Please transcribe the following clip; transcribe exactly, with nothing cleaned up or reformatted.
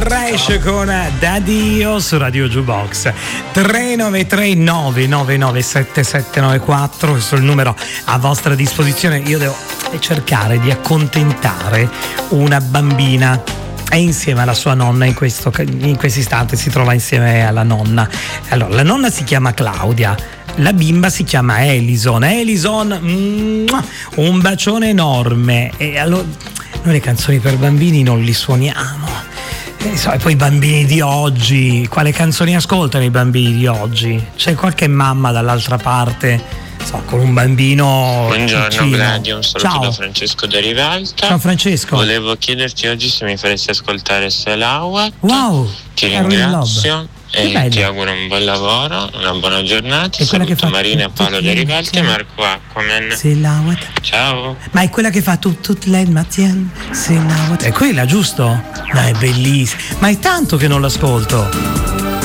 Trash con Daddio su Radio Jukebox. Tre nove tre nove nove nove sette sette nove quattro, questo è il numero a vostra disposizione. Io devo cercare di accontentare una bambina. È insieme alla sua nonna in questo in questo istante, si trova insieme alla nonna. Allora, la nonna si chiama Claudia, la bimba si chiama Elison. Elison, mm, un bacione enorme. E allora noi le canzoni per bambini non li suoniamo. E so, e poi i bambini di oggi, quale canzoni ascoltano i bambini di oggi? C'è qualche mamma dall'altra parte? So, con un bambino. Buongiorno Gladio, un saluto Ciao. da Francesco da Rivalta. Ciao Francesco. Volevo chiederti oggi se mi faresti ascoltare Salawat. Wow, ti Carol ringrazio Che e bello. ti auguro un buon lavoro, una buona giornata. È quella che Saluto fa Marina, tutto Paolo da il Rivalta e mattino. Marco Aquaman. Salawat. Ciao. Ma è quella che fa tu, tutte le mattine. Salawat. È quella, giusto? Ma è bellissima. Ma è tanto che non l'ascolto.